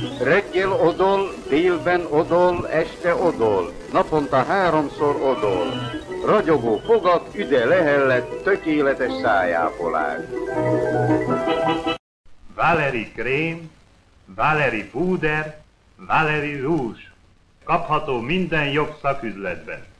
Reggel odol, délben odol, este odol, naponta 3-szor odol. Ragyogó fogat, üde lehellet, tökéletes szájápolás. Valeri krém, Valeri púder, Valeri rúzs. Kapható minden jobb szaküzletben.